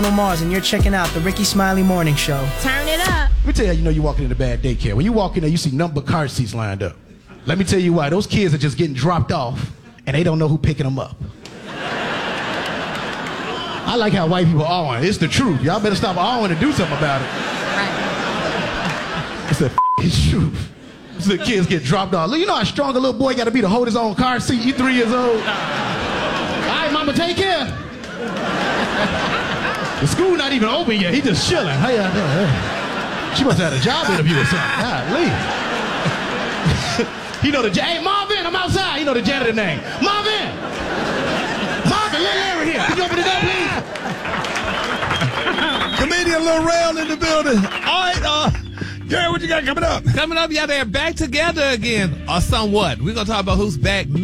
Mars, and you're checking out the Ricky Smiley Morning Show. Turn it up. Let me tell you, you're walking into bad daycare. When you walk in there, you see number car seats lined up. Let me tell you why. Those kids are just getting dropped off, and they don't know who's picking them up. I like how white people are on. It's the truth. Y'all better stop awing and do something about it. Right. It's the truth. The kids get dropped off. You know how strong a little boy got to be to hold his own car seat? You 3 years old? All right, mama, take care. The school not even open yet. He just chilling. Hey, she must have had a job interview or something. Golly. He know hey, Marvin, I'm outside. He know the janitor name. Marvin! Marvin, little Larry here. Could you open the door, please? Comedian Lil Rel in the building. All right, Gary, what you got coming up? Coming up, y'all, they're back together again, or somewhat. We're going to talk about who's back